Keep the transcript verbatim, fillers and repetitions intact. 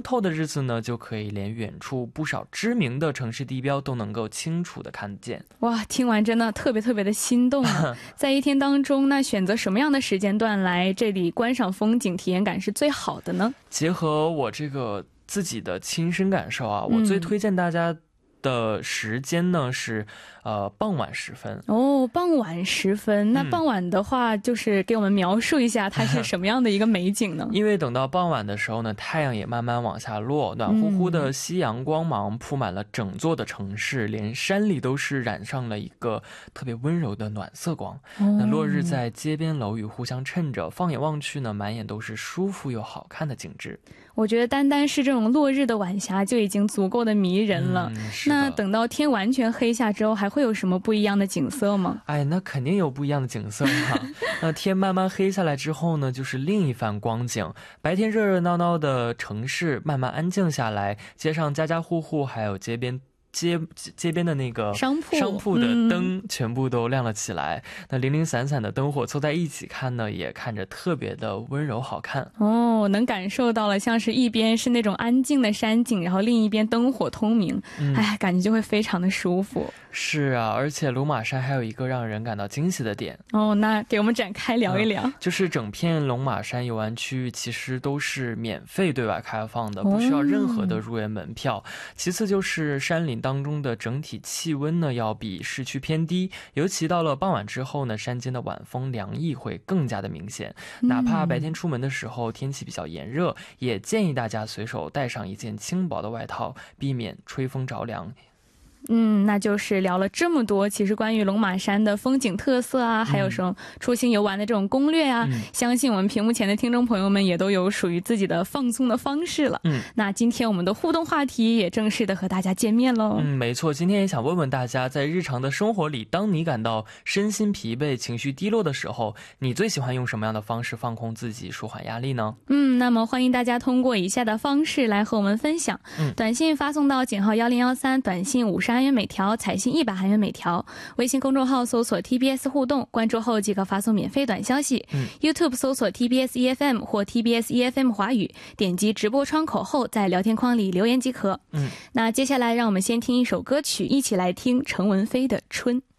透的日子呢，就可以连远处不少知名的城市地标都能够清楚的看见。 哇，听完真的特别特别的心动啊。在一天当中，那选择什么样的时间段来这里观赏风景，体验感是最好的呢？ 结合我这个自己的亲身感受啊，我最推荐大家的时间呢是呃傍晚时分。 哦，傍晚时分，那傍晚的话就是给我们描述一下它是什么样的一个美景呢？ 因为等到傍晚的时候呢，太阳也慢慢往下落，暖乎乎的夕阳光芒铺满了整座的城市，连山里都是染上了一个特别温柔的暖色光。那落日在街边楼宇互相衬着，放眼望去呢，满眼都是舒服又好看的景致。 我觉得单单是这种落日的晚霞就已经足够的迷人了。那等到天完全黑下之后，还会有什么不一样的景色吗？ 哎，那肯定有不一样的景色哈。那天慢慢黑下来之后呢，就是另一番光景。白天热热闹闹的城市慢慢安静下来，街上家家户户还有街边街街边的那个商铺商铺的灯全部都亮了起来。那零零散散的灯火凑在一起看呢，也看着特别的温柔好看。 哦，能感受到了，像是一边是那种安静的山景，然后另一边灯火通明，哎，感觉就会非常的舒服。 是啊，而且龙马山还有一个让人感到惊喜的点。 哦，那给我们展开聊一聊。 嗯、就是整片龙马山游玩区域其实都是免费对外开放的，不需要任何的入园门票。哦、其次就是山林当中的整体气温呢要比市区偏低，尤其到了傍晚之后呢，山间的晚风凉意会更加的明显。哪怕白天出门的时候天气比较炎热，也建议大家随手带上一件轻薄的外套，避免吹风着凉。 嗯，那就是聊了这么多，其实关于龙马山的风景特色啊，还有什么出行游玩的这种攻略啊、嗯、相信我们屏幕前的听众朋友们也都有属于自己的放松的方式了。嗯，那今天我们的互动话题也正式的和大家见面喽。 嗯，没错，今天也想问问大家，在日常的生活里，当你感到身心疲惫、情绪低落的时候，你最喜欢用什么样的方式放空自己、舒缓压力呢？ 嗯，那么欢迎大家通过以下的方式来和我们分享。嗯，短信发送到井号一零一三，短信五十韩元每条，彩信一百韩元每条。微信公众号搜索 T B S 互动，关注后即可发送免费短消息。嗯、YouTube 搜索 T B S E F M 或 T B S E F M 华语，点击直播窗口后，在聊天框里留言即可。嗯，那接下来让我们先听一首歌曲，一起来听陈文飞的《春》。